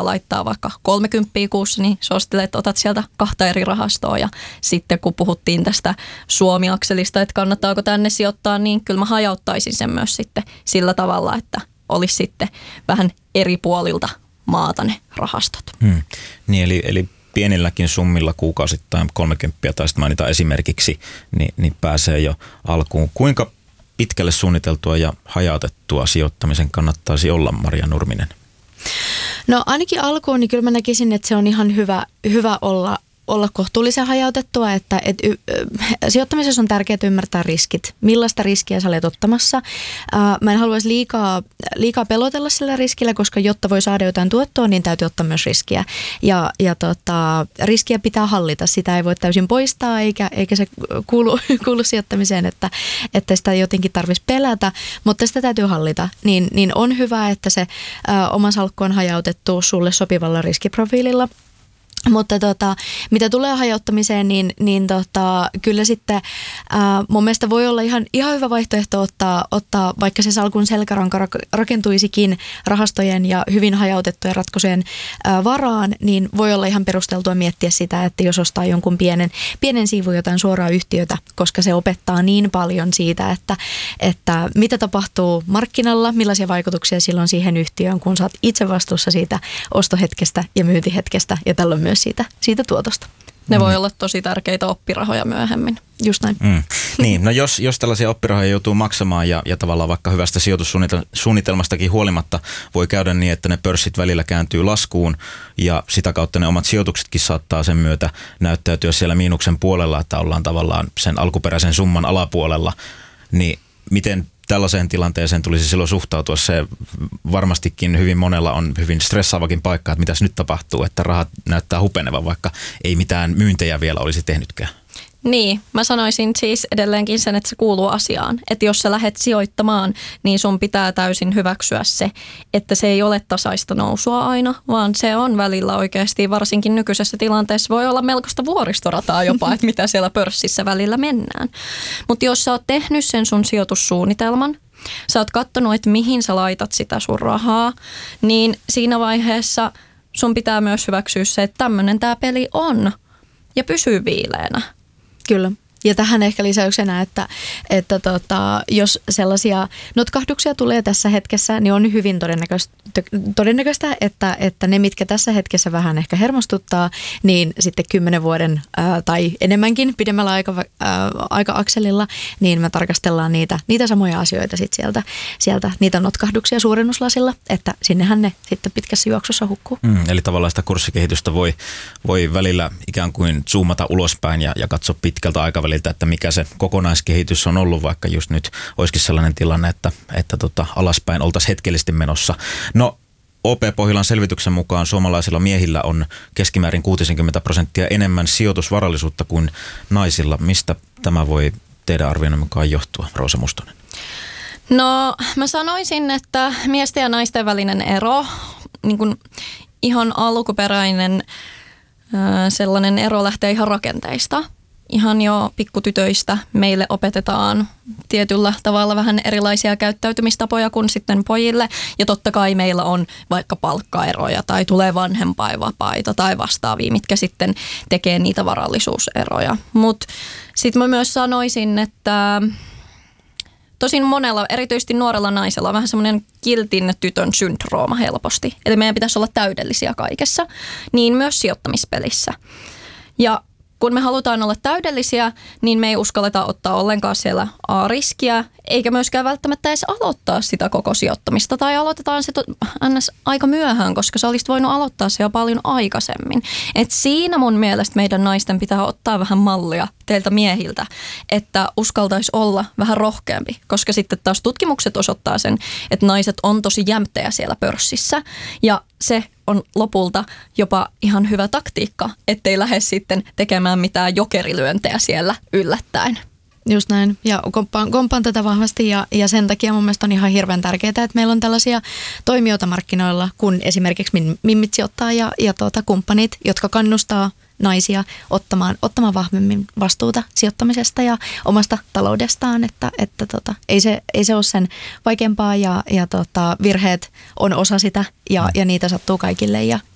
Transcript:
laittaa vaikka 30 kuussa, niin suosittelen, että otat sieltä 2 eri rahastoa. Ja sitten kun puhuttiin tästä Suomi-akselista, että kannattaako tänne sijoittaa, niin kyllä mä hajauttaisin sen myös sitten sillä tavalla, että olisi sitten vähän eri puolilta maata ne rahastot. Niin, eli pienilläkin summilla kuukausittain 30 tai sitten mainitaan esimerkiksi, niin pääsee jo alkuun. Kuinka pitkälle suunniteltua ja hajautettua sijoittamisen kannattaisi olla, Maria Nurminen? No ainakin alkuun, niin kyllä mä näkisin, että se on ihan hyvä olla kohtuullisen hajautettua, että sijoittamisessa on tärkeää ymmärtää riskit. Millaista riskiä sä olet ottamassa? Mä en haluaisi liikaa pelotella sillä riskillä, koska jotta voi saada jotain tuottoa, niin täytyy ottaa myös riskiä. Ja riskiä pitää hallita. Sitä ei voi täysin poistaa, eikä se kuulu sijoittamiseen, että sitä jotenkin tarvitsisi pelätä, mutta sitä täytyy hallita. Niin on hyvä, että se oma salkku on hajautettu sulle sopivalla riskiprofiililla. Mutta mitä tulee hajauttamiseen, niin kyllä sitten mun mielestä voi olla ihan hyvä vaihtoehto ottaa vaikka se salkun selkäranka rakentuisikin rahastojen ja hyvin hajautettujen ratkaisujen varaan, niin voi olla ihan perusteltua miettiä sitä, että jos ostaa jonkun pienen siivun jotain suoraa yhtiötä, koska se opettaa niin paljon siitä, että mitä tapahtuu markkinalla, millaisia vaikutuksia silloin siihen yhtiöön, kun sä oot itse vastuussa siitä ostohetkestä ja myyntihetkestä ja tällöin myös siitä tuotosta. Ne voi olla tosi tärkeitä oppirahoja myöhemmin. Just näin. Niin, no jos tällaisia oppirahoja joutuu maksamaan ja tavallaan vaikka hyvästä sijoitussuunnitelmastakin huolimatta voi käydä niin, että ne pörssit välillä kääntyy laskuun ja sitä kautta ne omat sijoituksetkin saattaa sen myötä näyttäytyä siellä miinuksen puolella, että ollaan tavallaan sen alkuperäisen summan alapuolella, niin miten tällaiseen tilanteeseen tulisi silloin suhtautua? Se varmastikin hyvin monella on hyvin stressaavakin paikka, että mitäs nyt tapahtuu, että rahat näyttää hupenevan, vaikka ei mitään myyntejä vielä olisi tehnytkään. Niin, mä sanoisin siis edelleenkin sen, että se kuuluu asiaan. Että jos sä lähdet sijoittamaan, niin sun pitää täysin hyväksyä se, että se ei ole tasaista nousua aina, vaan se on välillä oikeasti, varsinkin nykyisessä tilanteessa voi olla melkoista vuoristorataa jopa, että mitä siellä pörssissä välillä mennään. Mutta jos sä oot tehnyt sen sun sijoitussuunnitelman, sä oot katsonut, että mihin sä laitat sitä sun rahaa, niin siinä vaiheessa sun pitää myös hyväksyä se, että tämmöinen tää peli on ja pysyy viileänä. Kyllä. Ja tähän ehkä lisäyksenä, että jos sellaisia notkahduksia tulee tässä hetkessä, niin on hyvin todennäköistä että ne, mitkä tässä hetkessä vähän ehkä hermostuttaa, niin sitten 10 vuoden tai enemmänkin pidemmällä aika-akselilla, niin me tarkastellaan niitä samoja asioita sieltä niitä notkahduksia suurennuslasilla, että sinnehän ne sitten pitkässä juoksussa hukkuu. Eli tavallaan sitä kurssikehitystä voi välillä ikään kuin zoomata ulospäin ja katsoa pitkältä aikaväliltä, että mikä se kokonaiskehitys on ollut, vaikka just nyt olisikin sellainen tilanne, että alaspäin oltaisiin hetkellisesti menossa. No, OP Pohjolan selvityksen mukaan suomalaisilla miehillä on keskimäärin 60% enemmän sijoitusvarallisuutta kuin naisilla. Mistä tämä voi teidän arvioinnin mukaan johtua, Roosa Mustonen? No, mä sanoisin, että miesten ja naisten välinen ero, niin kuin ihan alkuperäinen sellainen ero lähtee ihan rakenteista. Ihan jo pikkutytöistä meille opetetaan tietyllä tavalla vähän erilaisia käyttäytymistapoja kuin sitten pojille. Ja totta kai meillä on vaikka palkkaeroja tai tulee vanhempainvapaita tai vastaavia, mitkä sitten tekee niitä varallisuuseroja. Mutta sitten mä myös sanoisin, että tosin monella, erityisesti nuorella naisella on vähän semmoinen kiltin tytön syndrooma helposti. Eli meidän pitäisi olla täydellisiä kaikessa, niin myös sijoittamispelissä. Ja kun me halutaan olla täydellisiä, niin me ei uskalleta ottaa ollenkaan siellä A-riskiä, eikä myöskään välttämättä edes aloittaa sitä koko sijoittamista. Tai aloitetaan se aika myöhään, koska sä olisit voinut aloittaa se jo paljon aikaisemmin. Et siinä mun mielestä meidän naisten pitää ottaa vähän mallia teiltä miehiltä, että uskaltaisi olla vähän rohkeampi. Koska sitten taas tutkimukset osoittaa sen, että naiset on tosi jämptejä siellä pörssissä. Ja se on lopulta jopa ihan hyvä taktiikka, ettei lähde sitten tekemään mitään jokerilyöntejä siellä yllättäen. Just näin. Ja komppaan tätä vahvasti ja sen takia mun mielestä on ihan hirveän tärkeää, että meillä on tällaisia toimijoita markkinoilla, kun esimerkiksi Mimmit sijoittaa ja kumppanit, jotka kannustaa naisia ottamaan vahvemmin vastuuta sijoittamisesta ja omasta taloudestaan, että ei se ole sen vaikeampaa ja virheet on osa sitä ja niitä sattuu kaikille ja